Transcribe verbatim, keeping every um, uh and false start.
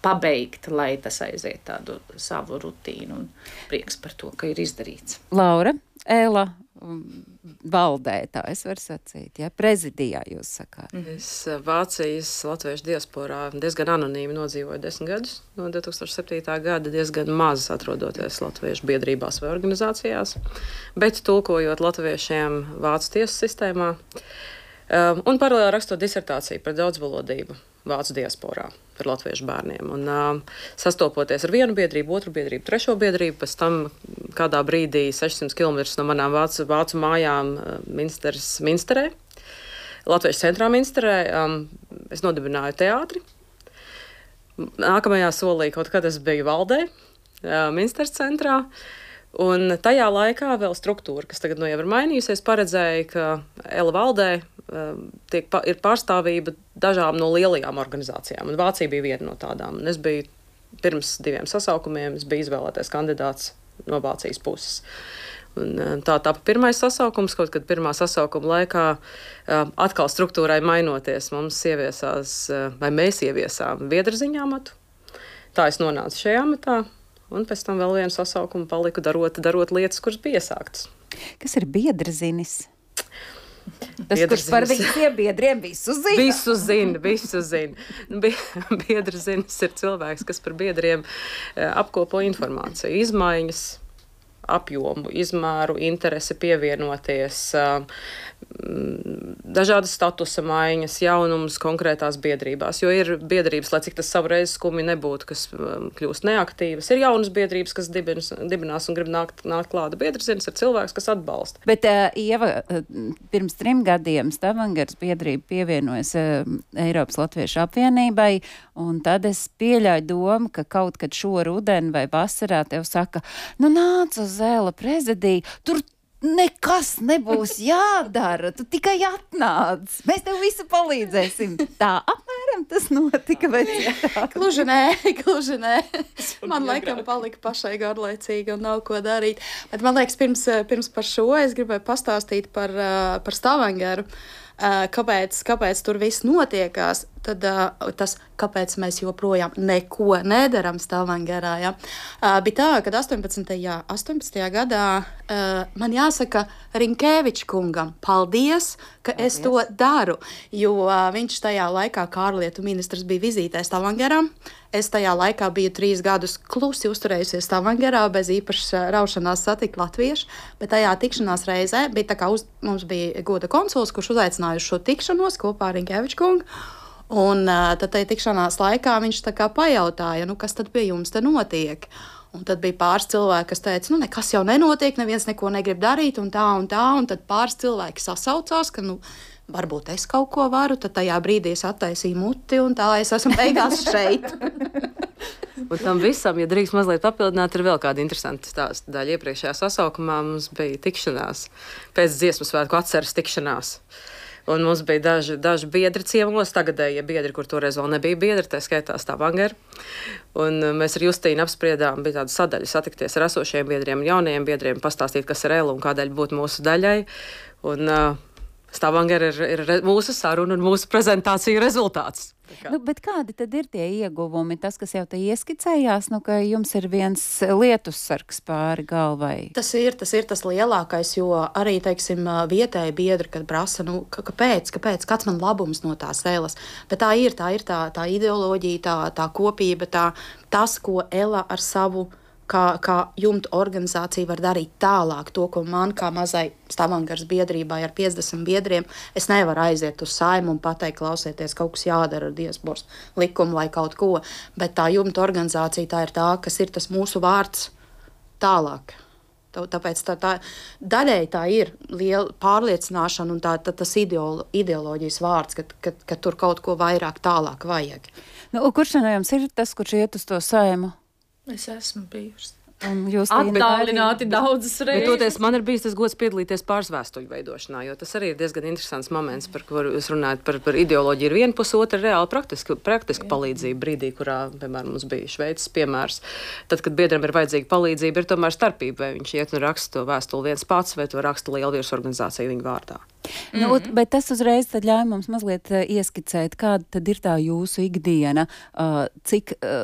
pabeigt, lai tas aiziet tādu savu rutīnu un prieks par to, ka ir izdarīts. Laura, Ela, valdētājs var sacīt, ja prezidijā jūs sakāt. Es Vācijas latviešu diasporā diezgan anonīmi nodzīvoju desmit gadus. No divi tūkstoši septītā gada diezgan maz atrodoties latviešu biedrībās vai organizācijās, bet tulkojot latviešiem vācu tiesu sistēmā un paralēli rakstot disertāciju par daudzvalodību vācu diasporā par latviešu bērniem. Un, uh, sastopoties ar vienu biedrību, otru biedrību, trešo biedrību, pēc tam kādā brīdī sešsimt kilometrus no manām vācu, vācu mājām uh, Minsters, Minsterē, Latviešu centrā Minsterē, um, es nodibināju teātri. Nākamajā solī kaut kad es biju valdē, uh, Minsters centrā. Un tajā laikā vēl struktūra, kas tagad nu jau ir mainījusies, paredzēja, ka Ela valdē uh, tiek, pa, ir pārstāvība dažām no lielajām organizācijām. Un Vācija bija viena no tādām. Un es biju pirms diviem sasaukumiem, es biju izvēlētais kandidāts no Vācijas puses. Un, uh, tā tapa pirmais sasaukums, kaut kad pirmā sasaukuma laikā uh, atkal struktūrai mainoties, mums ieviesās, uh, vai mēs ieviesām biedrziņā amatu. Tā es nonācu šajā amatā. Un pēc tam vēl vienu sasaukumu paliku darot, darot lietas, kuras bija iesāktas. Kas ir biedrzinis? Tas, Biedrzinis. kurš par visiem biedriem visu zina? Visu zina, visu zina. Biedrzinis ir cilvēks, kas par biedriem apkopo informāciju, izmaiņas, apjomu, izmēru, interesi pievienoties, dažādas statusa maiņas, jaunumus konkrētās biedrībās, jo ir biedrības, lai cik tas savreiz skumi nebūtu, kas kļūst neaktīvas, ir jaunas biedrības, kas dibinās, dibinās un grib nākt, nākt klāta. Biedrzinis ir cilvēks, kas atbalsta. Bet, uh, Ieva, uh, pirms trim gadiem Stavangers biedrība pievienojas uh, Eiropas Latviešu apvienībai, un tad es pieļauju domu, ka kaut kad šo rudeni vai vasarā tev saka, nu nāc uz Ela prezidiju, tur nekas nebūs jādara, tu tikai atnāc. Mēs tev visu palīdzēsim. Tā apmēram tas notika. Gluži nē, gluži nē. Man laikam palika pašai garlaicīgi un nav ko darīt. Bet man liekas, pirms, pirms par šo es gribēju pastāstīt par, par Stavangeru. Kāpēc, kāpēc tur viss notiekās, tad uh, tas, kāpēc mēs joprojām neko nedaram Stavangerā. Ja? Uh, bija tā, ka astoņpadsmitajā gadā uh, man jāsaka Rinkēviča kungam paldies, ka paldies. Es to daru, jo uh, viņš tajā laikā kā ārlietu ministrs bija vizītē Stavangerā. Es tajā laikā biju trīs gadus klusi uzturējusies Stavangerā, bez īpašas raušanās satikt latviešu, bet tajā tikšanās reizē bija tā kā uz, mums bija goda konsuls, kurš uzaicināja uz šo tikšanos kopā ar Rinkēviča kungu. Un uh, tad tajā tikšanās laikā viņš tā kā pajautāja, nu kas tad pie jums te notiek? Un tad bija pāris cilvēki, kas teica, nu nekas jau nenotiek, neviens neko negrib darīt un tā un tā. Un tad pāris cilvēki sasaucās, ka nu varbūt es kaut ko varu, tad tajā brīdī es attaisīju muti un tā es esmu beigās šeit. Un tam visam, ja drīkst mazliet papildināt, ir vēl kāda interesanta stāsta daļa. Iepriekšējā sasaukumā mums bija tikšanās, pēc dziesmu svētku atceres tikšanās. Un mums bija daži, daži biedri ciemos, tagadējie biedri, kur toreiz vēl nebija biedri, tā skaitā Stavanger. Un mēs ar Justīnu apspriedām, bija tāda sadaļa satikties ar esošiem biedriem un jaunajiem biedriem, pastāstīt, kas ir Ela un kādēļ būtu mūsu daļai. Un uh, Stavanger ir, ir mūsu saruna un mūsu prezentāciju rezultāts. Nu, bet kādi tad ir tie ieguvumi? Tas, kas jau te ieskicējās, nu, ka jums ir viens lietussargs pāri galvai. Tas ir, tas ir tas lielākais, jo arī, teiksim, vietēji biedri, kad prasa, nu, kāpēc, kāpēc, kāds man labums no tās Elas. Bet tā ir, tā ir tā, tā ideoloģija, tā, tā kopība, tā, tas, ko Ela ar savu Kā, kā jumta organizācija var darīt tālāk, to, ko man kā mazai Stavangers biedrībai ar piecdesmit biedriem, es nevaru aiziet uz Saimu un pateikt, klausieties, kaut kas jādara ar diasporas likumu vai kaut ko, bet tā jumta organizācija tā ir tā, kas ir tas mūsu vārds tālāk. Tāpēc tā, tā, daļēji tā ir liela pārliecināšana un tā, tā, tas ideolo, ideoloģijas vārds, ka, ka, ka tur kaut ko vairāk tālāk vajag. Nu, kurš no jums ir tas, kurš iet uz to Saimu? Es esmu bijusi. Attālināti daudzas reizes. Toties, man ir bijis tas gods piedalīties pāris vēstuļu veidošanā, jo tas arī ir diezgan interesants moments, par kuru jūs runājat par, par ideoloģiju. Ir viena puse, otra reāli praktiska, praktiska palīdzība brīdī, kurā, piemēram, mums bija Šveices piemērs. Tad, kad biedram ir vajadzīga palīdzība, ir tomēr starpība, vai viņš iet un raksta to vēstuli viens pats, vai to raksta lielvīrs organizācija viņa vārdā. Nu, mm-hmm. Bet tas uzreiz tad ļauj mums mazliet uh, ieskicēt, kāda tad ir tā jūsu ikdiena, uh, cik uh,